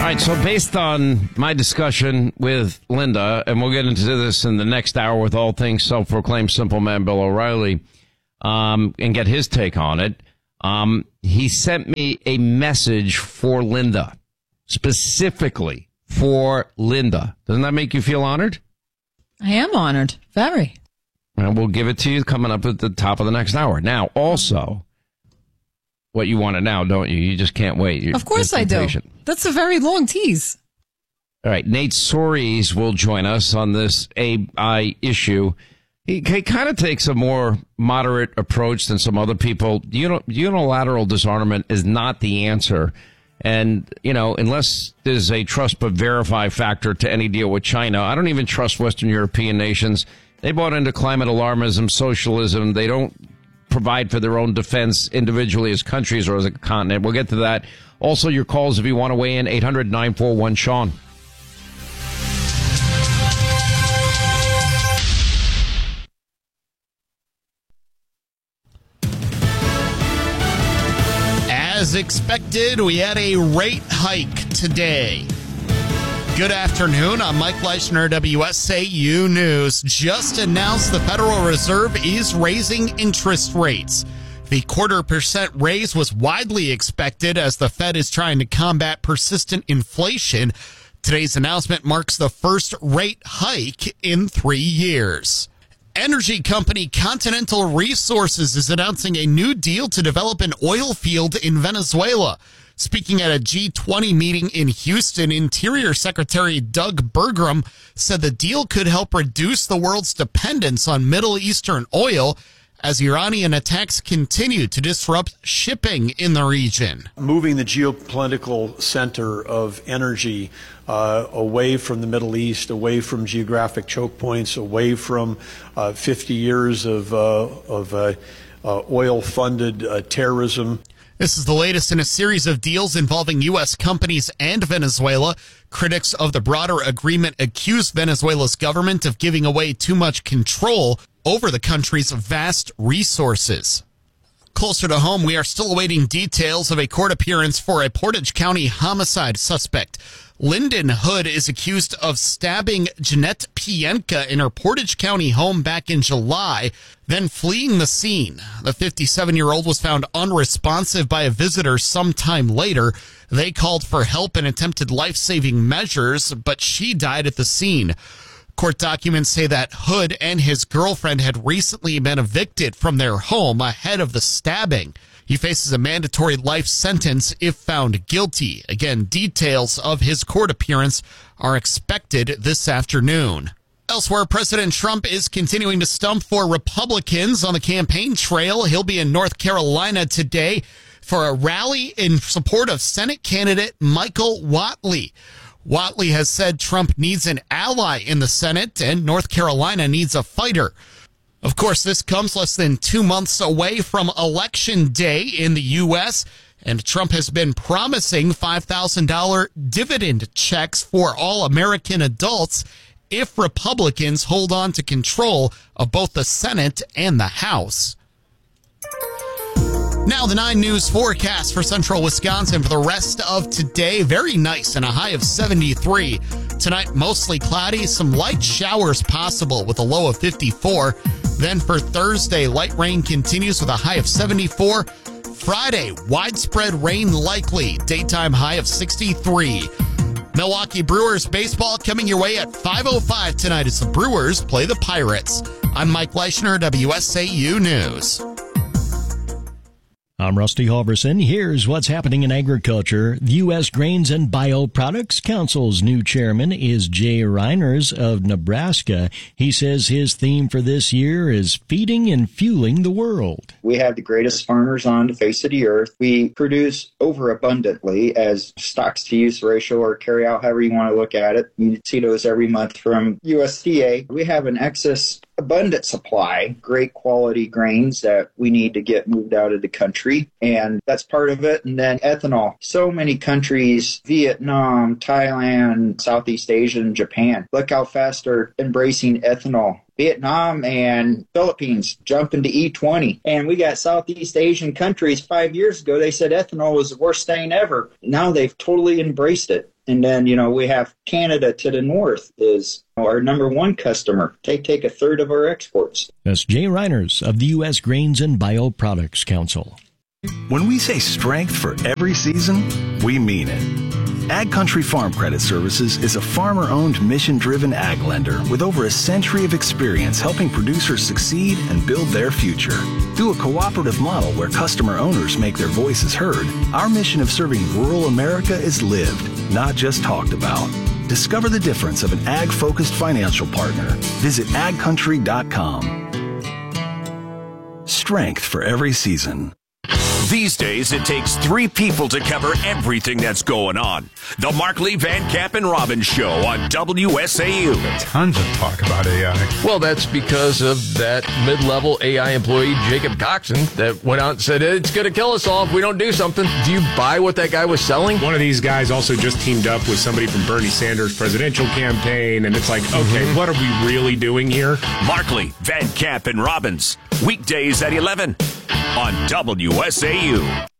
right, so based on my discussion with Linda, and we'll get into this in the next hour with all things self-proclaimed simple man Bill O'Reilly, and get his take on it, he sent me a message for Linda, specifically for Linda. Doesn't that make you feel honored? I am honored. Very. And we'll give it to you coming up at the top of the next hour. Now, also, what you want it now, don't you? You just can't wait. Of course I do. Patient. That's a very long tease. All right, Nate Soares will join us on this AI issue. He kind of takes a more moderate approach than some other people. Unilateral disarmament is not the answer. And, unless there's a trust but verify factor to any deal with China, I don't even trust Western European nations. They bought into climate alarmism, socialism. They don't provide for their own defense individually as countries or as a continent. We'll get to that. Also, your calls if you want to weigh in, 800-941-SEAN. As expected, we had a rate hike today. Good afternoon. I'm Mike Leishner, WSAU News. Just announced the Federal Reserve is raising interest rates. The 0.25% raise was widely expected as the Fed is trying to combat persistent inflation. Today's announcement marks the first rate hike in 3 years. Energy company Continental Resources is announcing a new deal to develop an oil field in Venezuela. Speaking at a G20 meeting in Houston, Interior Secretary Doug Burgum said the deal could help reduce the world's dependence on Middle Eastern oil as Iranian attacks continue to disrupt shipping in the region. Moving the geopolitical center of energy away from the Middle East, away from geographic choke points, away from 50 years of oil-funded terrorism. This is the latest in a series of deals involving U.S. companies and Venezuela. Critics of the broader agreement accuse Venezuela's government of giving away too much control over the country's vast resources. Closer to home, we are still awaiting details of a court appearance for a Portage County homicide suspect. Lyndon Hood is accused of stabbing Jeanette Pienka in her Portage County home back in July, then fleeing the scene. The 57-year-old was found unresponsive by a visitor sometime later. They called for help and attempted life-saving measures, but she died at the scene. Court documents say that Hood and his girlfriend had recently been evicted from their home ahead of the stabbing. He faces a mandatory life sentence if found guilty. Again, details of his court appearance are expected this afternoon. Elsewhere, President Trump is continuing to stump for Republicans on the campaign trail. He'll be in North Carolina today for a rally in support of Senate candidate Michael Whatley. Whatley has said Trump needs an ally in the Senate and North Carolina needs a fighter. Of course, this comes less than 2 months away from Election Day in the U.S., and Trump has been promising $5,000 dividend checks for all American adults if Republicans hold on to control of both the Senate and the House. Now the 9 News forecast for central Wisconsin for the rest of today. Very nice and a high of 73. Tonight, mostly cloudy, some light showers possible with a low of 54. Then for Thursday, light rain continues with a high of 74. Friday, widespread rain likely, daytime high of 63. Milwaukee Brewers baseball coming your way at 5:05 tonight as the Brewers play the Pirates. I'm Mike Leishner, WSAU News. I'm Rusty Halverson. Here's what's happening in agriculture. The U.S. Grains and Bioproducts Council's new chairman is Jay Reiners of Nebraska. He says his theme for this year is feeding and fueling the world. We have the greatest farmers on the face of the earth. We produce overabundantly as stocks-to-use ratio or carry-out, however you want to look at it. You see those every month from USDA. We have an excess abundant supply, great quality grains that we need to get moved out of the country, and that's part of it. And then ethanol. So many countries, Vietnam, Thailand, Southeast Asia, and Japan, look how fast they're embracing ethanol. Vietnam and Philippines jumping to E20. And we got Southeast Asian countries 5 years ago, they said ethanol was the worst thing ever. Now they've totally embraced it. And then, we have Canada to the north is our number one customer. They take a third of our exports. That's Jay Reiners of the U.S. Grains and Bioproducts Council. When we say strength for every season, we mean it. Ag Country Farm Credit Services is a farmer-owned, mission-driven ag lender with over a century of experience helping producers succeed and build their future. Through a cooperative model where customer owners make their voices heard, our mission of serving rural America is lived, not just talked about. Discover the difference of an ag-focused financial partner. Visit agcountry.com. Strength for every season. These days, it takes 3 people to cover everything that's going on. The Markley, Van Camp, and Robbins Show on WSAU. Tons of talk about AI. Well, that's because of that mid-level AI employee, Jacob Coxon, that went out and said, it's going to kill us all if we don't do something. Do you buy what that guy was selling? One of these guys also just teamed up with somebody from Bernie Sanders' presidential campaign, and it's like, okay, what are we really doing here? Markley, Van Camp, and Robbins. Weekdays at 11 on WSAU.